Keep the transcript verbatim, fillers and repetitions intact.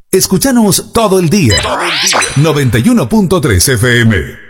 Escúchanos todo el día. Todo el día. noventa y uno punto tres F M.